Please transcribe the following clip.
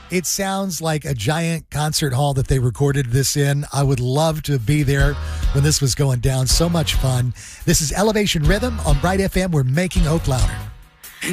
It sounds like a giant concert hall that they recorded this in. I would love to be there when this was going down. So much fun. This is Elevation Rhythm on Bright FM. We're making Hope louder.